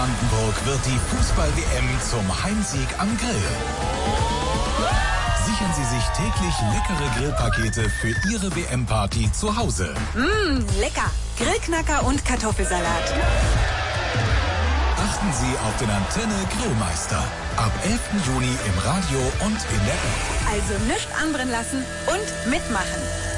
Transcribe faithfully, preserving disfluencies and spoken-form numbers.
Brandenburg wird die Fußball-W M zum Heimsieg am Grill. Sichern Sie sich täglich leckere Grillpakete für Ihre W M-Party zu Hause. Mmh, lecker. Grillknacker und Kartoffelsalat. Achten Sie auf den Antenne Grillmeister. Ab elften Juni im Radio und in der App. Also nichts anbrennen lassen und mitmachen.